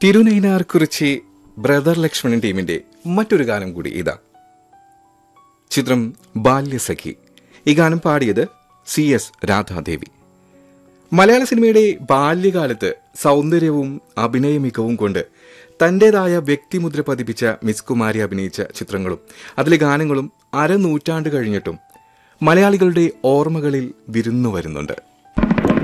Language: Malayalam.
തിരുനൈനാർകുറിച്ചി ബ്രദർ ലക്ഷ്മണൻ ടീമിന്റെ മറ്റൊരു ഗാനം കൂടി ഇതാ. ചിത്രം ബാല്യസഖി. ഈ ഗാനം പാടിയത് CS രാധാദേവി. മലയാള സിനിമയുടെ ബാല്യകാലത്ത് സൗന്ദര്യവും അഭിനയ മികവും കൊണ്ട് തന്റേതായ വ്യക്തിമുദ്ര പതിപ്പിച്ച മിസ് കുമാരി അഭിനയിച്ച ചിത്രങ്ങളും അതിലെ ഗാനങ്ങളും അരനൂറ്റാണ്ട് കഴിഞ്ഞിട്ടും മലയാളികളുടെ ഓർമ്മകളിൽ വിരുന്നു വരുന്നുണ്ട്.